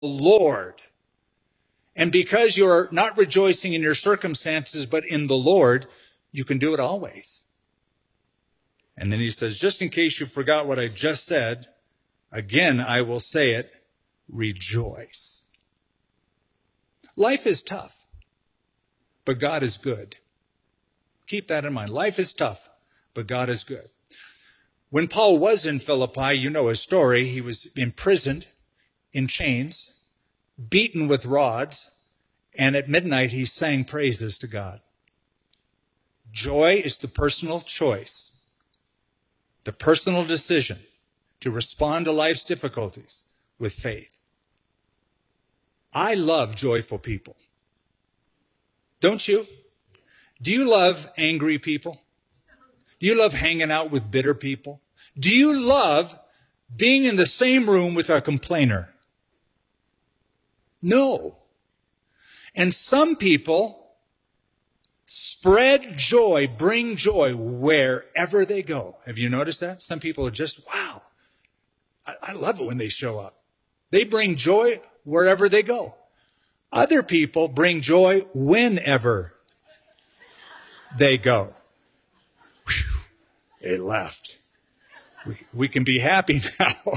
Lord. And because you're not rejoicing in your circumstances, but in the Lord, you can do it always. And then he says, just in case you forgot what I just said, again, I will say it, rejoice. Life is tough, but God is good. Keep that in mind. Life is tough, but God is good. When Paul was in Philippi, you know his story. He was imprisoned in chains, beaten with rods, and at midnight he sang praises to God. Joy is the personal choice, the personal decision to respond to life's difficulties with faith. I love joyful people. Don't you? Do you love angry people? Do you love hanging out with bitter people? Do you love being in the same room with a complainer? No. And some people spread joy, bring joy wherever they go. Have you noticed that? Some people are just, wow, I love it when they show up. They bring joy wherever they go. Other people bring joy whenever they go. Whew, it left. We can be happy now.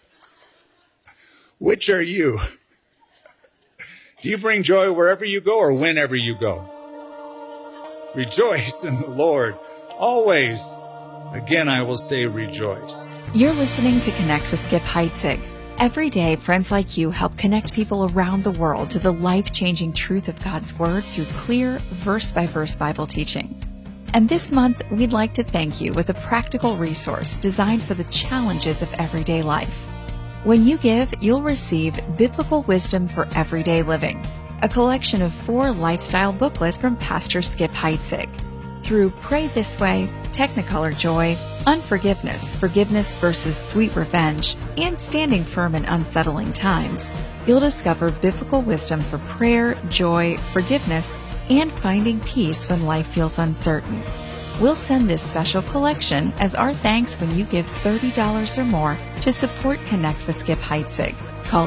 Which are you? Do you bring joy wherever you go or whenever you go? Rejoice in the Lord. Always. Again, I will say rejoice. You're listening to Connect with Skip Heitzig. Every day, friends like you help connect people around the world to the life-changing truth of God's Word through clear, verse-by-verse Bible teaching. And this month, we'd like to thank you with a practical resource designed for the challenges of everyday life. When you give, you'll receive Biblical Wisdom for Everyday Living, a collection of 4 lifestyle booklets from Pastor Skip Heitzig. Through Pray This Way, Technicolor Joy, Unforgiveness, Forgiveness versus Sweet Revenge, and Standing Firm in Unsettling Times, you'll discover biblical wisdom for prayer, joy, forgiveness, and finding peace when life feels uncertain. We'll send this special collection as our thanks when you give $30 or more to support Connect with Skip Heitzig. Call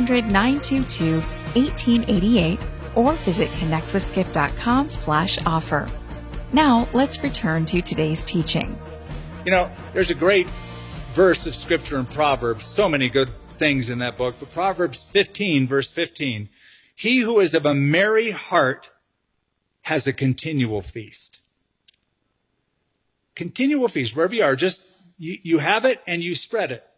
800-922-1888 or visit connectwithskip.com/offer. Now, let's return to today's teaching. You know, there's a great verse of Scripture in Proverbs, so many good things in that book, but Proverbs 15, verse 15, he who is of a merry heart has a continual feast. Continual feast, wherever you are, just you have it and you spread it.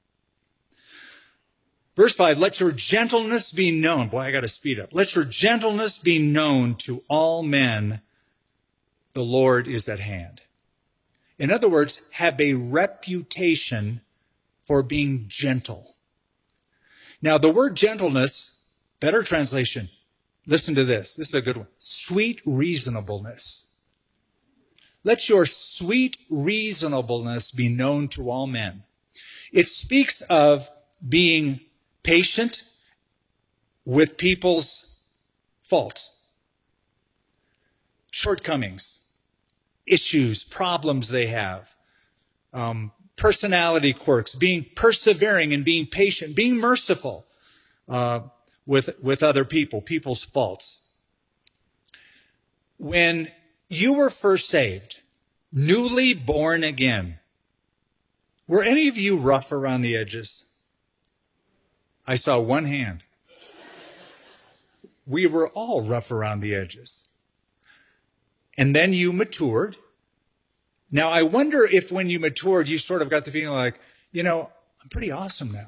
Verse 5, let your gentleness be known. Boy, I got to speed up. Let your gentleness be known to all men. The Lord is at hand. In other words, have a reputation for being gentle. Now, the word gentleness, better translation, listen to this. This is a good one. Sweet reasonableness. Let your sweet reasonableness be known to all men. It speaks of being patient with people's faults, shortcomings, issues, problems they have, personality quirks, being persevering and being patient, being merciful with other people, people's faults. When you were first saved, newly born again, were any of you rough around the edges? I saw one hand. We were all rough around the edges. And then you matured. Now, I wonder if when you matured, you sort of got the feeling like, you know, I'm pretty awesome now.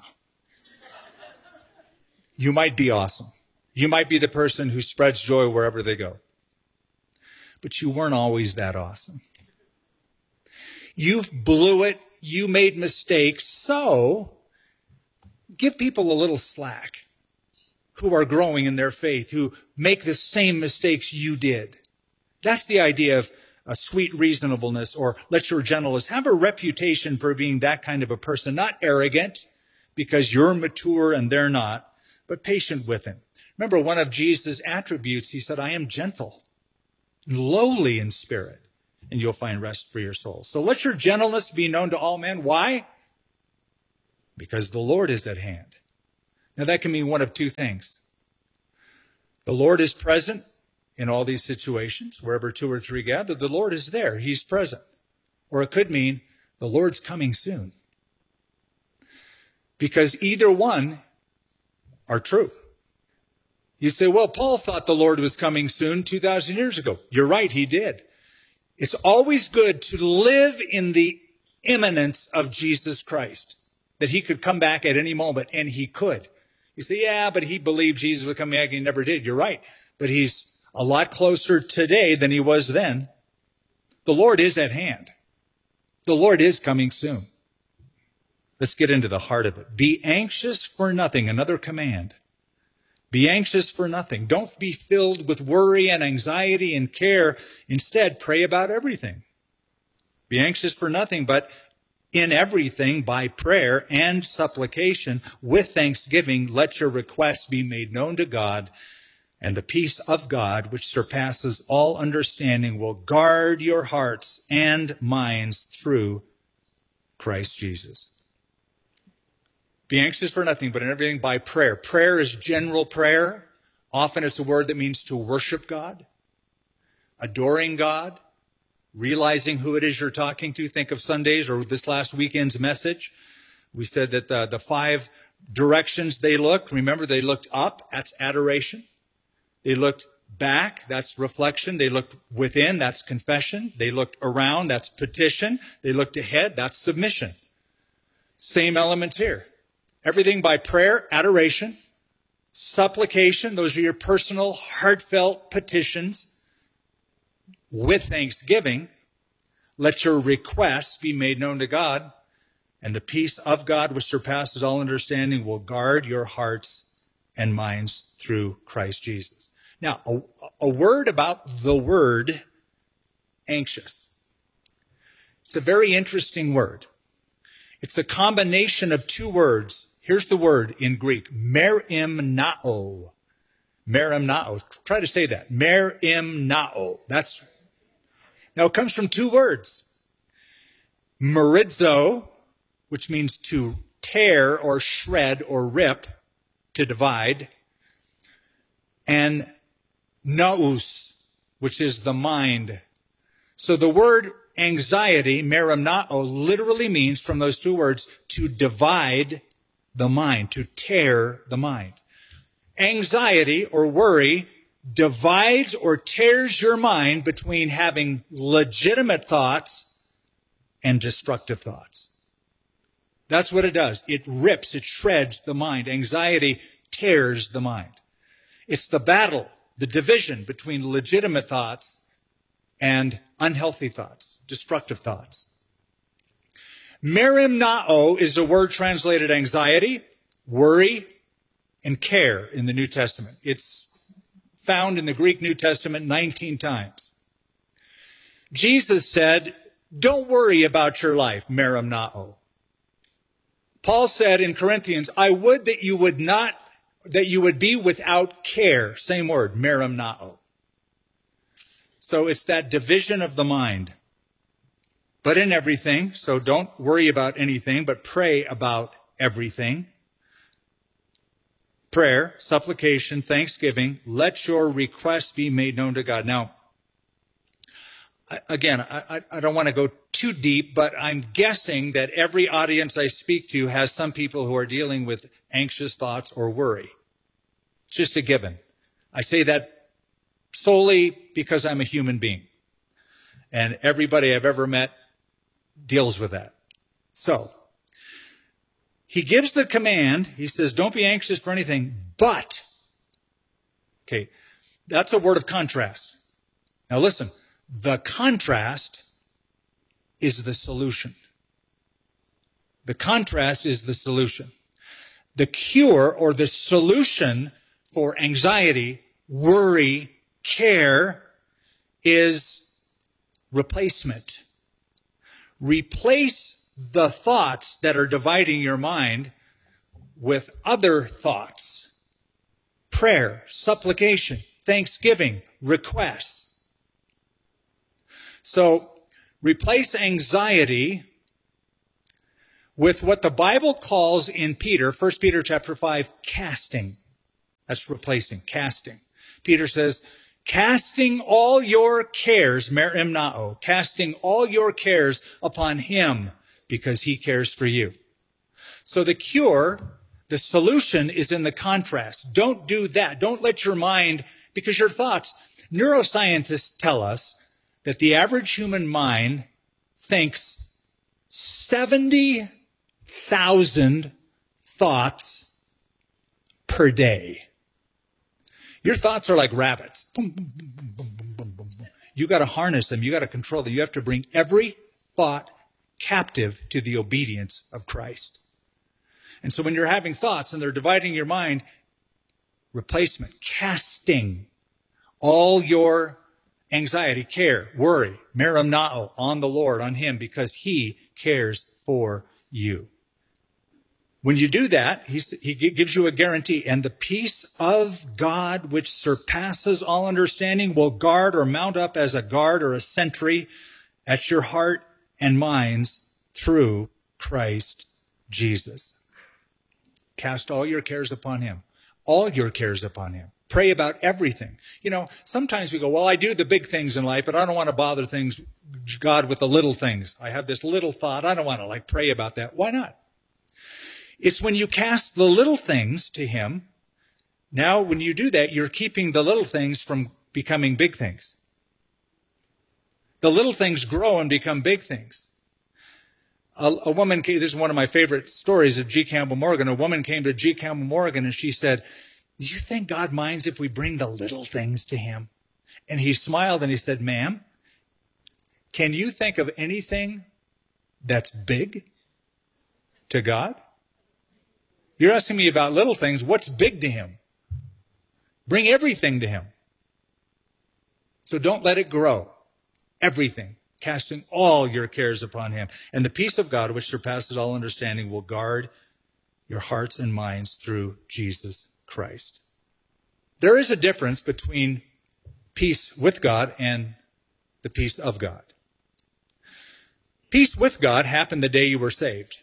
You might be awesome. You might be the person who spreads joy wherever they go. But you weren't always that awesome. You blew it. You made mistakes. So give people a little slack who are growing in their faith, who make the same mistakes you did. That's the idea of a sweet reasonableness, or let your gentleness have a reputation for being that kind of a person, not arrogant because you're mature and they're not, but patient with him. Remember, one of Jesus' attributes, he said, I am gentle, lowly in spirit, and you'll find rest for your soul. So let your gentleness be known to all men. Why? Because the Lord is at hand. Now that can mean one of two things. The Lord is present in all these situations. Wherever two or three gather, the Lord is there. He's present. Or it could mean the Lord's coming soon. Because either one are true. You say, well, Paul thought the Lord was coming soon 2,000 years ago. You're right, he did. It's always good to live in the imminence of Jesus Christ, that he could come back at any moment, and he could. You say, yeah, but he believed Jesus would come back, and he never did. You're right. But he's a lot closer today than he was then. The Lord is at hand. The Lord is coming soon. Let's get into the heart of it. Be anxious for nothing, another command. Be anxious for nothing. Don't be filled with worry and anxiety and care. Instead, pray about everything. Be anxious for nothing, but in everything, by prayer and supplication, with thanksgiving, let your requests be made known to God, and the peace of God, which surpasses all understanding, will guard your hearts and minds through Christ Jesus. Be anxious for nothing, but in everything by prayer. Prayer is general prayer. Often it's a word that means to worship God, adoring God, realizing who it is you're talking to. Think of Sundays or this last weekend's message. We said that the 5 directions they looked. Remember, they looked up. That's adoration. They looked back. That's reflection. They looked within. That's confession. They looked around. That's petition. They looked ahead. That's submission. Same elements here. Everything by prayer, adoration, supplication. Those are your personal, heartfelt petitions. With thanksgiving, let your requests be made known to God, and the peace of God, which surpasses all understanding, will guard your hearts and minds through Christ Jesus. Now, a word about the word anxious. It's a very interesting word. It's a combination of 2 words. Here's the word in Greek, merimnao. Merimnao. Try to say that. Merimnao. Now it comes from 2 words. Merizo, which means to tear or shred or rip, to divide. And nous, which is the mind. So the word anxiety, merimnao, literally means, from those 2 words, to divide the mind, to tear the mind. Anxiety or worry divides or tears your mind between having legitimate thoughts and destructive thoughts. That's what it does. It rips, it shreds the mind. Anxiety tears the mind. It's the battle, the division between legitimate thoughts and unhealthy thoughts, destructive thoughts. Merimnao is a word translated anxiety, worry, and care in the New Testament. It's found in the Greek New Testament 19 times. Jesus said, don't worry about your life, merimnao. Paul said in Corinthians, I would that you would be without care. Same word, merimnao. So it's that division of the mind. But in everything, so don't worry about anything, but pray about everything. Prayer, supplication, thanksgiving, let your requests be made known to God. Now, again, I don't want to go too deep, but I'm guessing that every audience I speak to has some people who are dealing with anxious thoughts or worry. It's just a given. I say that solely because I'm a human being. And everybody I've ever met deals with that. So, he gives the command. He says, don't be anxious for anything, but. Okay, that's a word of contrast. Now listen, the contrast is the solution. The contrast is the solution. The cure or the solution for anxiety, worry, care is replacement. Replace the thoughts that are dividing your mind with other thoughts. Prayer, supplication, thanksgiving, requests. So replace anxiety with what the Bible calls in Peter, 1 Peter chapter 5, casting. That's replacing, casting. Peter says, casting all your cares, merimnao, casting all your cares upon him because he cares for you. So the cure, the solution is in the contrast. Don't do that. Don't let your mind, because your thoughts, neuroscientists tell us that the average human mind thinks 70,000 thoughts per day. Your thoughts are like rabbits. Boom, boom, boom, boom, boom, boom, boom, boom, boom. You got to harness them. You got to control them. You have to bring every thought captive to the obedience of Christ. And so when you're having thoughts and they're dividing your mind, replacement, casting all your anxiety, care, worry, merimnao, on the Lord, on him, because he cares for you. When you do that, he gives you a guarantee, and the peace of God, which surpasses all understanding, will guard or mount up as a guard or a sentry at your heart and minds through Christ Jesus. Cast all your cares upon him. All your cares upon him. Pray about everything. You know, sometimes we go, well, I do the big things in life, but I don't want to bother God with the little things. I have this little thought. I don't want to pray about that. Why not? It's when you cast the little things to him. Now, when you do that, you're keeping the little things from becoming big things. The little things grow and become big things. A woman came, this is one of my favorite stories of G. Campbell Morgan. A woman came to G. Campbell Morgan and she said, do you think God minds if we bring the little things to him? And he smiled and he said, ma'am, can you think of anything that's big to God? You're asking me about little things. What's big to him? Bring everything to him. So don't let it grow. Everything. Casting all your cares upon him. And the peace of God, which surpasses all understanding, will guard your hearts and minds through Jesus Christ. There is a difference between peace with God and the peace of God. Peace with God happened the day you were saved.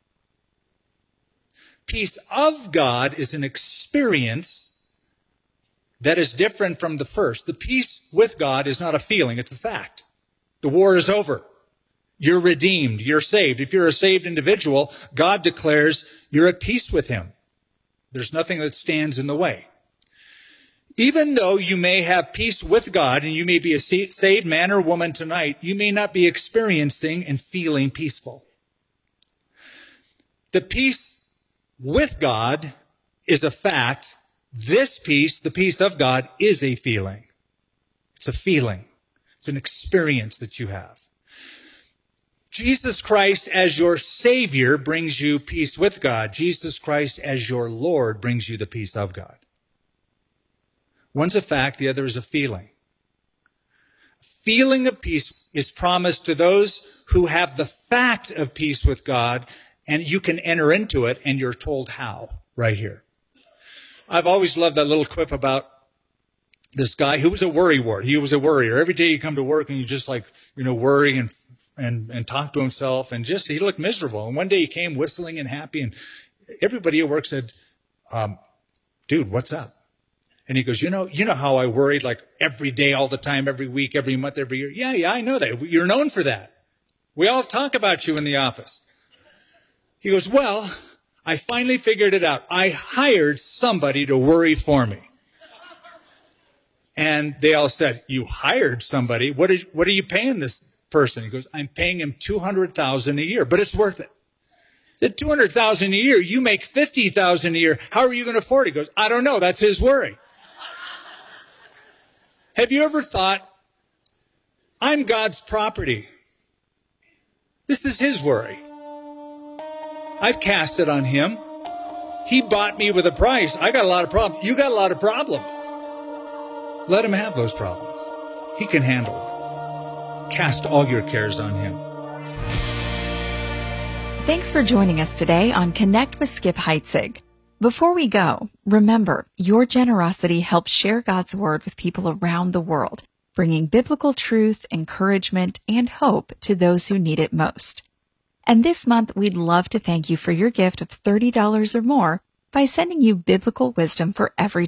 Peace of God is an experience that is different from the first. The peace with God is not a feeling, it's a fact. The war is over. You're redeemed. You're saved. If you're a saved individual, God declares you're at peace with him. There's nothing that stands in the way. Even though you may have peace with God and you may be a saved man or woman tonight, you may not be experiencing and feeling peaceful. The peace with God is a fact. This peace, the peace of God, is a feeling. It's a feeling. It's an experience that you have. Jesus Christ as your Savior brings you peace with God. Jesus Christ as your Lord brings you the peace of God. One's a fact, the other is a feeling. A feeling of peace is promised to those who have the fact of peace with God, and you can enter into it, and you're told how, right here. I've always loved that little quip about this guy who was a worrywart. He was a worrier. Every day you come to work and you just worry and talk to himself, and just, he looked miserable. And one day he came whistling and happy, and everybody at work said, dude, what's up? And he goes, you know how I worried every day, all the time, every week, every month, every year? Yeah, I know that. You're known for that. We all talk about you in the office. He goes, well, I finally figured it out. I hired somebody to worry for me. And they all said, you hired somebody? What are you paying this person? He goes, I'm paying him $200,000 a year, but it's worth it. He said, $200,000 a year, you make $50,000 a year. How are you going to afford it? He goes, I don't know. That's his worry. Have you ever thought, I'm God's property. This is his worry. I've cast it on him. He bought me with a price. I got a lot of problems. You got a lot of problems. Let him have those problems. He can handle it. Cast all your cares on him. Thanks for joining us today on Connect with Skip Heitzig. Before we go, remember, your generosity helps share God's word with people around the world, bringing biblical truth, encouragement, and hope to those who need it most. And this month, we'd love to thank you for your gift of $30 or more by sending you biblical wisdom for everyday